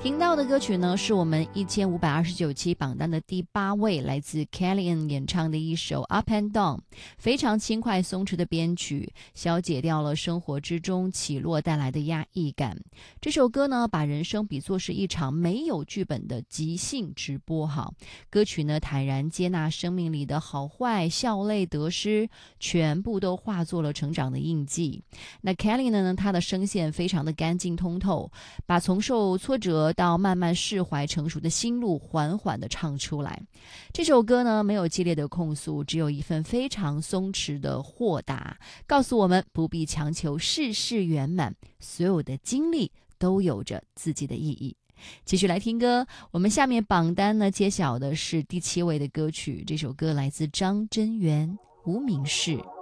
听到的歌曲呢，是我们1529期榜单的第8位，来自 Kellyanne 演唱的一首 Up and Down， 非常轻快松弛的编曲，消解掉了生活之中起落带来的压抑感。这首歌呢，把人生比作是一场没有剧本的即兴直播哈。歌曲呢，坦然接纳生命里的好坏、笑泪得失，全部都化作了成长的印记。那 Kellyanne 呢，她的声线非常的干净通透，把从受挫折到慢慢释怀成熟的心路缓缓地唱出来。这首歌呢，没有激烈的控诉，只有一份非常松弛的豁达，告诉我们不必强求事事圆满，所有的经历都有着自己的意义。继续来听歌，我们下面榜单呢揭晓的是第7位的歌曲，这首歌来自张真源《无名氏》。